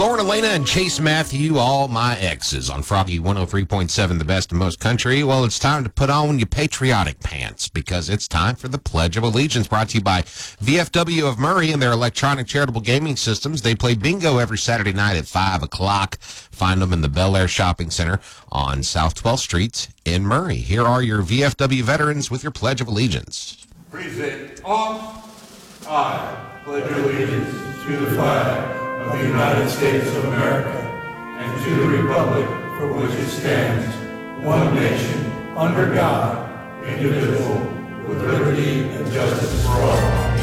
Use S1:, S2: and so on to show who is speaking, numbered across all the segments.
S1: Lauren Elena and Chase Matthew, all my exes on Froggy 103.7, the best in most country. Well, it's time to put on your patriotic pants because it's time for the Pledge of Allegiance, brought to you by VFW of Murray and their electronic charitable gaming systems. They play bingo every Saturday night at 5 o'clock. Find them in the Bel Air Shopping Center on South 12th Street in Murray. Here are your VFW veterans with your Pledge of Allegiance.
S2: Present off. I pledge allegiance to the flag of the United States of America and to the republic for which it stands, one nation, under God, indivisible, with liberty and justice for all.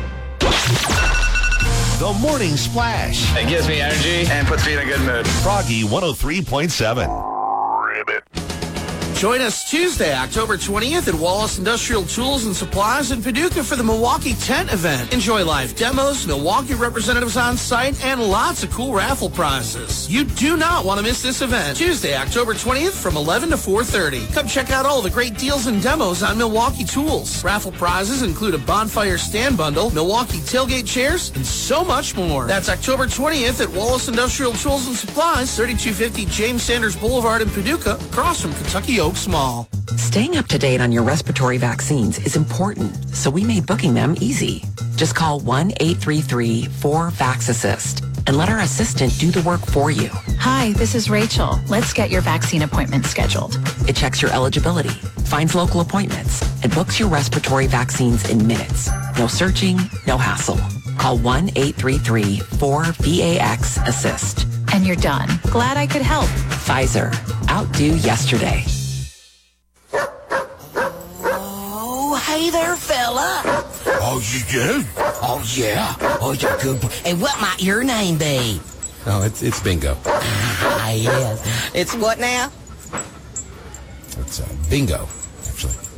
S3: The Morning Splash.
S4: It gives me energy and puts me in a good mood.
S3: Froggy 103.7. Ribbit.
S5: Join us Tuesday, October 20th at Wallace Industrial Tools and Supplies in Paducah for the Milwaukee Tent event. Enjoy live demos, Milwaukee representatives on site, and lots of cool raffle prizes. You do not want to miss this event. Tuesday, October 20th from 11 to 4:30. Come check out all the great deals and demos on Milwaukee Tools. Raffle prizes include a bonfire stand bundle, Milwaukee tailgate chairs, and so much more. That's October 20th at Wallace Industrial Tools and Supplies, 3250 James Sanders Boulevard in Paducah, across from Kentucky Oaks Mall.
S6: Staying up to date on your respiratory vaccines is important, so we made booking them easy. Just call 1-833-4VAX-ASSIST and let our assistant do the work for you.
S7: Hi, this is Rachel. Let's get your vaccine appointment scheduled.
S6: It checks your eligibility, finds local appointments, and books your respiratory vaccines in minutes. No searching, no hassle. Call 1-833-4VAX-ASSIST.
S7: And you're done. Glad I could help.
S6: Pfizer. Outdo yesterday.
S8: Hey there, fella.
S3: Oh, you do?
S8: Oh, yeah. Oh, you're good. And what might your name be?
S1: Oh, it's bingo.
S8: Ah, yes. It's what now?
S1: It's bingo, actually.